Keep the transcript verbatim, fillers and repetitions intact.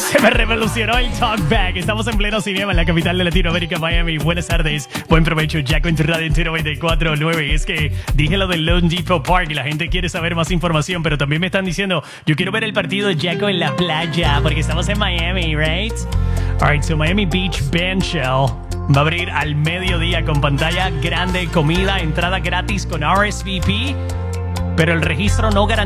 Se me revolucionó el talkback. Estamos en pleno cinema en la capital de Latinoamérica, Miami. Buenas tardes, buen provecho. Jaco en tu radio en noventa y cuatro punto nueve. Es que dije lo del Lone Depot Park y la gente quiere saber más información, pero también me están diciendo, yo quiero ver el partido de Jaco en la playa, porque estamos en Miami, right? Alright, so Miami Beach Band Shell va a abrir al mediodía con pantalla grande, comida, entrada gratis con R S V P, pero el registro no garantiza